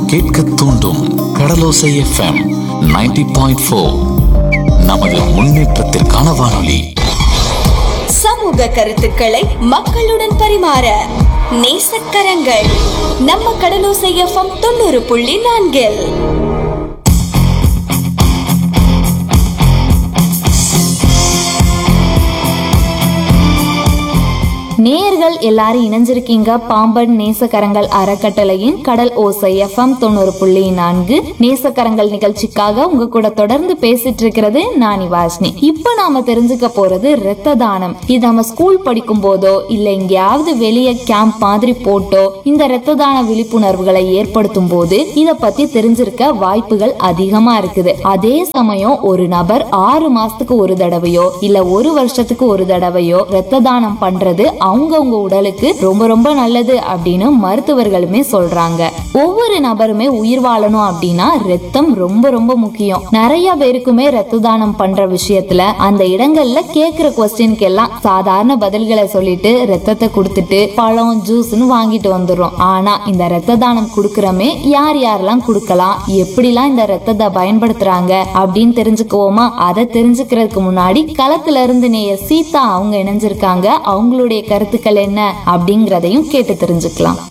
கேட்க தூண்டும் கடலோசை எஃப்எம் 90.4. நமது முன்னேற்றத்திற்கான வானொலி. சமூக கருத்துக்களை மக்களுடன் பரிமாற நேசக்கரங்கள் நம்ம கடலோசை எஃப்எம் 90.4. நேயர்கள் எல்லாரும் இணைஞ்சிருக்கீங்க பாம்பன் நேசக்கரங்கள் அறக்கட்டளையின் கடல் ஓசை எஃப்எம் 90.4 நேசக்கரங்கள் நிகழ்ச்சிக்காக உங்க கூட தொடர்ந்து பேசிட்டு இருக்கிறது நான் வாஷ்னி. இப்ப நாம தெரிஞ்சுக்க போறது இரத்த தானம். இது நம்ம ஸ்கூல் படிக்கும் போதோ இல்ல எங்கேயாவது வெளியே கேம்ப் மாதிரி போட்டோ இந்த இரத்த தான விழிப்புணர்வுகளை ஏற்படுத்தும் போது இத பத்தி தெரிஞ்சிருக்க வாய்ப்புகள் அதிகமா இருக்குது. அதே சமயம் ஒரு நபர் 6 மாசத்துக்கு ஒரு தடவையோ இல்ல ஒரு வருஷத்துக்கு ஒரு தடவையோ இரத்த தானம் பண்றது அவங்கவுங்க உடலுக்கு ரொம்ப ரொம்ப நல்லது அப்படின்னு மருத்துவர்களுமே சொல்றாங்க. ஒவ்வொரு நபருமே உயிர் வாழணும் அப்படின்னா ரத்தம் ரொம்ப ரொம்ப முக்கியம். நிறைய பேருக்குமே ரத்த தானம் பண்ற விஷயத்துல அந்த இடங்கள்ல கேக்குற கொஸ்டினுக்கு எல்லாம் சாதாரண பதில்களை சொல்லிட்டு ரத்தத்தை கொடுத்துட்டு பழம் ஜூஸ்னு வாங்கிட்டு வந்துடுறோம். ஆனா இந்த ரத்த தானம் கொடுக்கறமே யார் யாரெல்லாம் கொடுக்கலாம், எப்படிலாம் இந்த ரத்தத்தை பயன்படுத்துறாங்க அப்படின்னு தெரிஞ்சுக்குவோமா? அதை தெரிஞ்சுக்கிறதுக்கு முன்னாடி களத்துல இருந்து நேயர் சீதா அவங்க இணைஞ்சிருக்காங்க. அவங்களுடைய கருத்துக்கள் என்ன அப்படிங்கறதையும் கேட்டு தெரிஞ்சுக்கலாம்.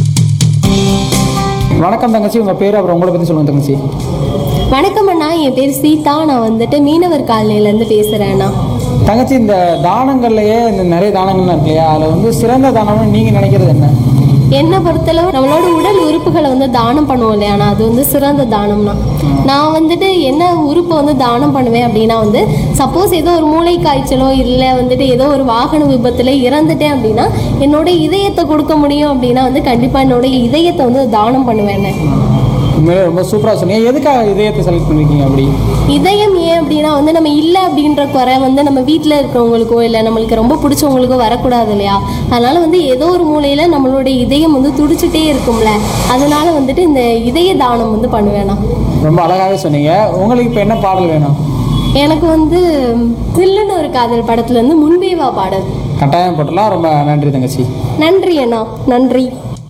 வணக்கம் தங்கச்சி, உங்க பேரு அப்புறம் உங்களை பத்தி சொல்லுங்க தங்கச்சி. வணக்கம் அண்ணா, என் பேர் சீதா. நான் வந்துட்டு மீனவர் காலனில இருந்து பேசுறேன்னா. தங்கச்சி, இந்த தானங்கள்லயே இந்த நிறைய தானங்கள் இருக்கு இல்லையா, அதுல சிறந்த தானம்னு நீங்க நினைக்கிறது என்ன? என்னை பொறுத்தளவு நம்மளோட உடல் உறுப்புகளை தானம் பண்ணுவோம் இல்லையா, அது சிறந்த தானம்னா நான் என்ன உறுப்பை தானம் பண்ணுவேன் அப்படின்னா சப்போஸ் ஏதோ ஒரு மூளை காய்ச்சலோ இல்லை ஏதோ ஒரு வாகன விபத்துல இறந்துட்டேன் அப்படின்னா என்னோட இதயத்தை கொடுக்க முடியும் அப்படின்னா கண்டிப்பா என்னோட இதயத்தை தானம் பண்ணுவேன். ரொம்ப சூப்பரா சொன்னீங்க. எதுக்காக இதயத்தை செலக்ட் பண்ணிருக்கீங்க? அப்படி இதயம் ஏன் அப்படின்னா நம்ம இல்லை அப்படின்ற குறை நம்ம வீட்டில் இருக்கிறவங்களுக்கோ இல்லை நம்மளுக்கு ரொம்ப பிடிச்சவங்களுக்கோ வரக்கூடாது இல்லையா. அதனால ஏதோ ஒரு மூலையில நம்மளுடைய இதயம் துடிச்சுட்டே இருக்கும்ல, அதனால இந்த இதய தானம் பண்ணுவேனா. ரொம்ப அழகாவே சொன்னீங்க. உங்களுக்கு இப்போ என்ன பாடல் வேணும்? எனக்கு சில்லுன்னு ஒரு காதல் படத்துல முன்பே வா பாடல் கட்டாயம் போட்டலாம். ரொம்ப நன்றி தங்கச்சி. நன்றி அண்ணா, நன்றி.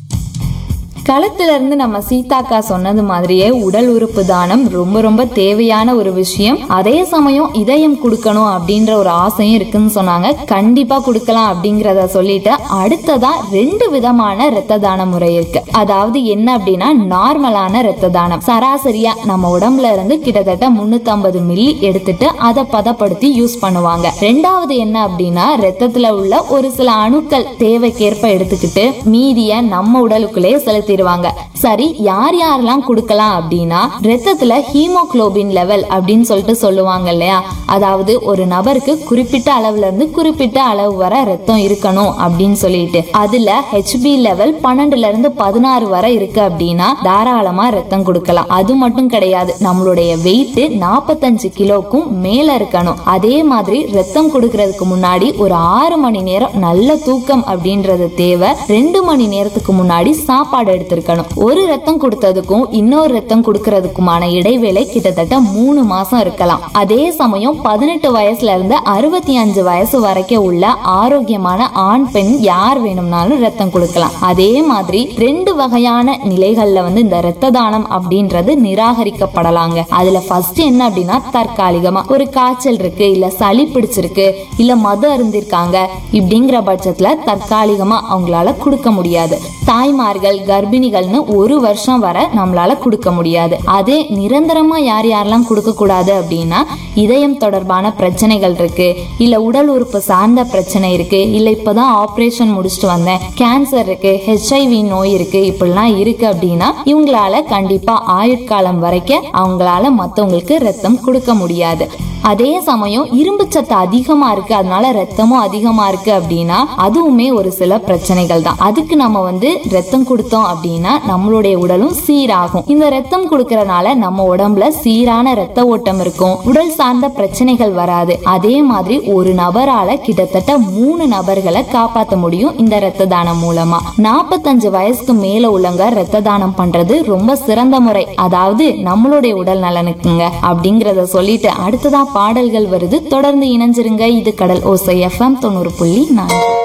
களத்துல இருந்து நம்ம சீதாக்கா சொன்னது மாதிரியே உடல் உறுப்பு தானம் ரொம்ப ரொம்ப தேவையான ஒரு விஷயம். அதே சமயம் இதயம் கொடுக்கணும் அப்படின்ற ஒரு ஆசையும் இருக்குன்னு சொன்னாங்க. கண்டிப்பா கொடுக்கலாம் அப்படிங்கறத சொல்லிட்டு அடுத்ததா 2 விதமான இரத்த தான முறை இருக்கு. அதாவது என்ன அப்படின்னா, நார்மலான இரத்த தானம், சராசரியா நம்ம உடம்புல இருந்து கிட்டத்தட்ட 350 மில்லி எடுத்துட்டு அதை பதப்படுத்தி யூஸ் பண்ணுவாங்க. 2வது என்ன அப்படின்னா, ரத்தத்துல உள்ள ஒரு சில அணுக்கள் தேவைக்கேற்ப எடுத்துக்கிட்டு மீதிய நம்ம உடலுக்குள்ளே செலுத்தி. சரி, யார் யாரெல்லாம் கொடுக்கலாம் அப்படின்னா, ரத்தத்துல ஹீமோகுளோபின் லெவல் அப்படின்னு சொல்லிட்டு சொல்லுவாங்க இல்லையா. அதாவது ஒரு நபருக்கு குறிப்பிட்ட அளவுல இருந்து குறிப்பிட்ட அளவு வரை ரத்தம் இருக்கணும் அப்படின்னு சொல்லிட்டு, அதுல HB லெவல் 12ல இருந்து 16 வரை இருக்கு அப்படின்னா தாராளமா ரத்தம் கொடுக்கலாம். அது மட்டும் கிடையாது, நம்மளுடைய வெயிட் 45 கிலோக்கும் மேல இருக்கணும். அதே மாதிரி ரத்தம் கொடுக்கறதுக்கு முன்னாடி ஒரு 6 மணி நேரம் நல்ல தூக்கம் அப்படின்றது தேவை. 2 மணி நேரத்துக்கு முன்னாடி சாப்பாடு எடுத்திருக்கணும். ஒரு ரத்தம் கொடுத்ததுக்கும் இன்னொரு ரத்தம் கொடுக்கறதுக்குமான இடைவேளை கிட்டத்தட்ட 3 மாசம் இருக்கலாம். அதே சமயம் 18 வயசுல இருந்து 65 வயசு வரைக்கும் உள்ள ஆரோக்கியமான ஆண் பெண் யார் வேணும்னாலும் ரத்தம் கொடுக்கலாம். அதே மாதிரி 2 வகையான நிலைகள்ல இந்த ரத்த தானம் அப்படின்றது நிராகரிக்கப்படலாங்க. அதுல ஃபர்ஸ்ட் என்ன அப்படின்னா, தற்காலிகமா ஒரு காய்ச்சல் இருக்கு, இல்ல சளி பிடிச்சிருக்கு, இல்ல மது அருந்திருக்காங்க, இப்படிங்கிற பட்சத்துல தற்காலிகமா அவங்களால கொடுக்க முடியாது. தாய்மார்கள், கர்ப்பிணிகள்னு 1 வருஷம் வரை நம்மளால கொடுக்க முடியாது. அதே நிரந்தரமா யார் யாரெல்லாம் கொடுக்க கூடாது அப்படின்னா, இதயம் தொடர்பான பிரச்சனைகள் இருக்கு, இல்ல உடல் உறுப்பு சார்ந்த பிரச்சனை இருக்கு, இல்ல இப்பதான் ஆபரேஷன் முடிச்சுட்டு வந்தேன், கேன்சர் இருக்கு, HIV நோய் இருக்கு, இப்படிலாம் இருக்கு அப்படின்னா இவங்களால கண்டிப்பா ஆயுட்காலம் வரைக்கும் அவங்களால மத்தவங்களுக்கு ரத்தம் கொடுக்க முடியாது. அதே சமயம் இரும்பு சத்து அதிகமா இருக்கு, அதனால ரத்தமும் அதிகமா இருக்கு அப்படின்னா அதுவுமே ஒரு சில பிரச்சனைகள் தான். அதுக்கு நம்ம ரத்தம் கொடுத்தோம் அப்படின்னா நம்மளுடைய உடலும் சீராகும். இந்த ரத்தம் கொடுக்கறதுனால நம்ம உடம்புல சீரான ரத்த ஓட்டம் இருக்கும், உடல் சார்ந்த பிரச்சனைகள் வராது. அதே மாதிரி ஒரு நபரால கிட்டத்தட்ட 3 நபர்களை காப்பாற்ற முடியும் இந்த ரத்த தானம் மூலமா. 45 வயசுக்கு மேல உள்ளவங்க ரத்த தானம் பண்றது ரொம்ப சிறந்த முறை, அதாவது நம்மளுடைய உடல் நலனுக்குங்க அப்படிங்கறத சொல்லிட்டு அடுத்ததா பாடல்கள் வருது. தொடர்ந்து இணைஞ்சிருங்க. இது கடல் ஓசை FM 90.4.